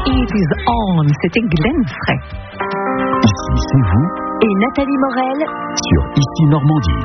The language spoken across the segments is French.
It Is On, c'était Glenn Frey. Ici, c'est vous. Et Nathalie Morel. Sur Ici Normandie.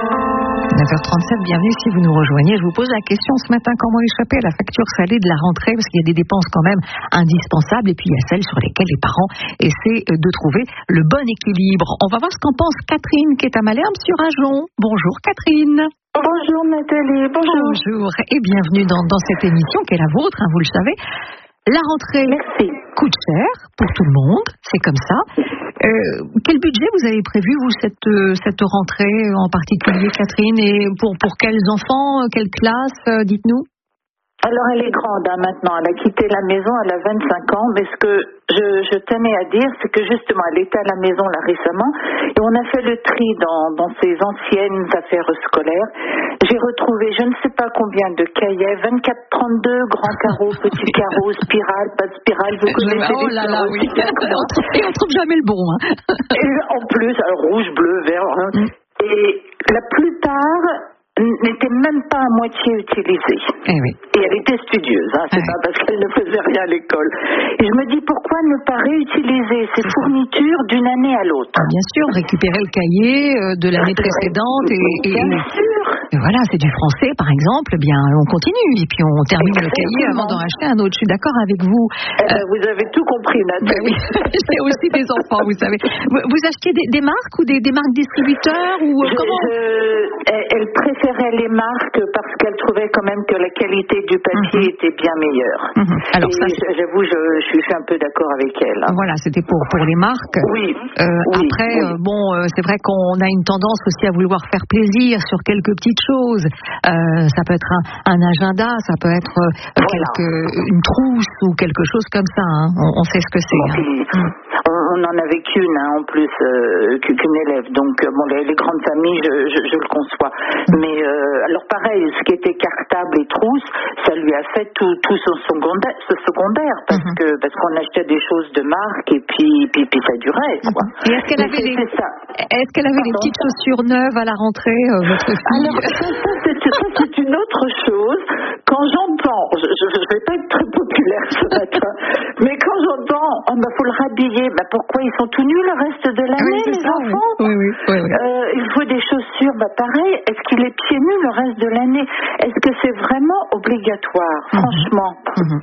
9h37, bienvenue si vous nous rejoignez. Je vous pose la question ce matin, comment échapper à la facture salée de la rentrée, parce qu'il y a des dépenses quand même indispensables et puis il y a celles sur lesquelles les parents essaient de trouver le bon équilibre. On va voir ce qu'en pense Catherine qui est à Malherbe sur Ajon. Bonjour Catherine. Bonjour Nathalie, Bonjour et bienvenue dans cette émission qui est la vôtre, vous le savez. La rentrée coûte cher pour tout le monde, c'est comme ça. Quel budget vous avez prévu, vous, cette rentrée en particulier, Catherine, et pour quels enfants, quelle classe, dites-nous? Alors elle est grande maintenant, elle a quitté la maison, elle a 25 ans, mais ce que je tenais à dire, c'est que justement elle était à la maison là récemment et on a fait le tri dans ses anciennes affaires scolaires. J'ai retrouvé je ne sais pas combien de cahiers, 24-32, grands carreaux, petits carreaux, spirale, pas de spirale, vous connaissez oh là là, oui. Et on trouve jamais le bon. Et en plus, rouge, bleu, vert, et la plupart n'était même pas à moitié utilisée. Et elle était studieuse, c'est pas parce qu'elle ne faisait rien à l'école. Et je me dis pourquoi ne pas réutiliser ces fournitures d'une année à l'autre. Bien sûr, récupérer le cahier de l'année précédente Bien sûr. Et voilà, c'est du français par exemple, bien on continue et puis on termine le cahier avant d'en acheter un autre. Je suis d'accord avec vous. Vous avez tout compris, Nathalie. J'ai aussi des enfants, vous savez. Vous achetez des marques ou des marques distributeurs ou comment? Elle préférait les marques parce qu'elle trouvait quand même que la qualité du papier était bien meilleure. Alors et ça, j'avoue, je suis un peu d'accord avec elle. Voilà, c'était pour les marques. Oui. Après, c'est vrai qu'on a une tendance aussi à vouloir faire plaisir sur quelques petites choses. Ça peut être un agenda, ça peut être une trousse ou quelque chose comme ça. On sait ce que c'est. On n'en avait qu'une en plus qu'une élève, donc les grandes familles je le conçois, mais alors pareil, ce qui était cartable et trousse, ça lui a fait tout son secondaire parce qu'on achetait des choses de marque et puis ça durait quoi. Et est-ce qu'elle avait des petites chaussures neuves à la rentrée, votre fille? Alors ça c'est une autre chose. Quand j'entends, je vais pas être très populaire ce matin, mais quand j'entends faut le rhabiller, pourquoi ils sont tout nus le reste de l'année, les enfants? Oui. Il faut des chaussures, pareil. Est-ce qu'il est pieds nus le reste de l'année? Est-ce que c'est vraiment obligatoire, franchement?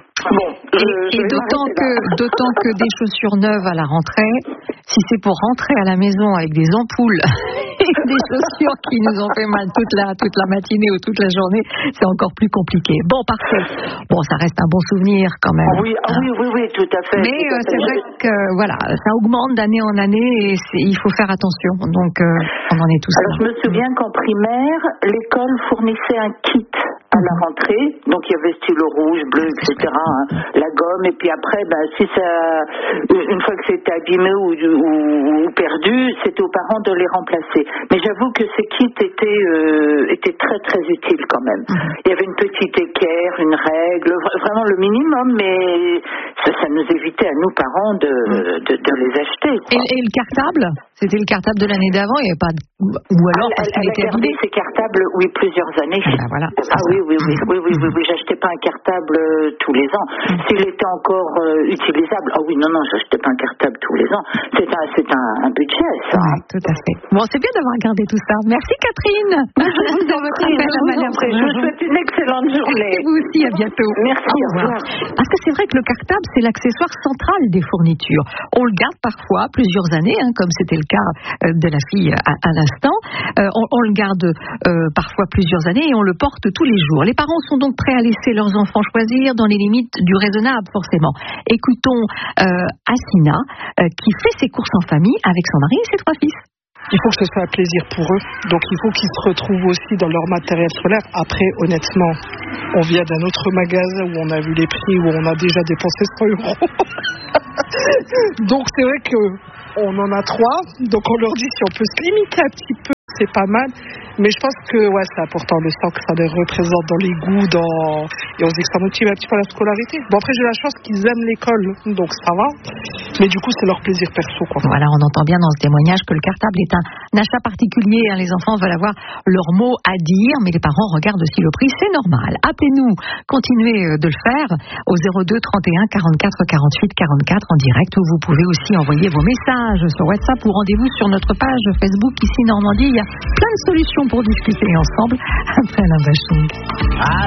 Et d'autant que des chaussures neuves à la rentrée, si c'est pour rentrer à la maison avec des ampoules et des chaussures qui nous ont fait mal toute la matinée ou toute la journée, c'est encore plus compliqué. Bon, parfait. Bon, ça reste un bon souvenir quand même. Oui, tout à fait. Mais c'est vrai que ça augmente d'année en année et il faut faire attention. Donc, on en est tous là. Alors, je me souviens qu'en primaire, l'école fournissait un kit à la rentrée. Donc, il y avait stylo rouge, bleu, etc. La gomme. Et puis après, si une fois que c'était abîmé ou perdu, c'était aux parents de les remplacer. Mais j'avoue que ces kits étaient très très utiles quand même. Il y avait une petite équerre, une règle, vraiment le minimum, mais ça nous évitait à nous parents de les acheter. Et le cartable? C'était le cartable de l'année d'avant, il n'y avait pas ou alors parce qu'il était abîmé? Ces cartables, plusieurs années. Voilà. Oui, j'achetais pas un cartable tous les ans. S'il était encore utilisable, non, j'achetais pas un cartable tous les ans. C'est un budget, ça. Oui, tout à fait. Bon, c'est bien d'avoir regardé tout ça. Merci Catherine. Je vous souhaite une excellente journée. Et vous aussi, à bientôt. Merci, au revoir. Parce que c'est vrai que le cartable, c'est l'accessoire central des fournitures. On le garde parfois plusieurs années, comme c'était le cas de la fille à l'instant. On le garde parfois plusieurs années et on le porte tous les jours. Les parents sont donc prêts à laisser leurs enfants choisir dans les limites du raisonnable, forcément. Écoutons Asina, qui fait ses courses en famille avec son mari et ses 3 fils. Il faut que ce soit un plaisir pour eux. Donc il faut qu'ils se retrouvent aussi dans leur matériel scolaire. Après, honnêtement, on vient d'un autre magasin où on a vu les prix, où on a déjà dépensé 100 €. Donc c'est vrai qu'on en a 3. Donc on leur dit si on peut se limiter un petit peu, c'est pas mal. Mais je pense que c'est important, le sang que ça les représente dans les goûts, et on se dit que ça motive un petit peu la scolarité. Bon, après j'ai la chance qu'ils aiment l'école, donc ça va. Mais du coup, c'est leur plaisir perso, quoi. Voilà, on entend bien dans ce témoignage que le cartable est un achat particulier. Les enfants veulent avoir leur mot à dire, mais les parents regardent aussi le prix. C'est normal. Appelez-nous, continuez de le faire au 02 31 44 48 44 en direct, où vous pouvez aussi envoyer vos messages sur WhatsApp ou rendez-vous sur notre page Facebook ici Normandie. Il y a plein de solutions pour discuter ensemble après Alain Bachung.